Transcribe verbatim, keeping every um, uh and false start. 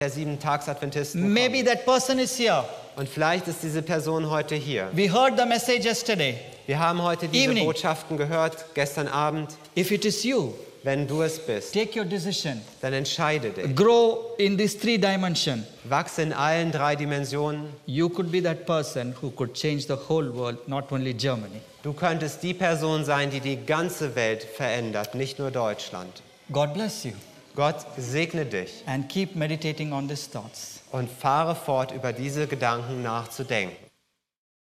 der Sieben-Tags-Adventisten kommt. Maybe that person is here. Und vielleicht ist diese Person heute hier. We heard the message yesterday. Wir haben heute diese Evening. Botschaften gehört, gestern Abend. If it is you, Wenn du es bist, take your decision. dann entscheide dich. Grow in these three dimensions. Wachse in allen drei Dimensionen. You could be that person who could change the whole world, not only Germany. Du könntest die Person sein, die die ganze Welt verändert, nicht nur Deutschland. God bless you. Gott segne dich And keep meditating on these thoughts. und fahre fort, über diese Gedanken nachzudenken.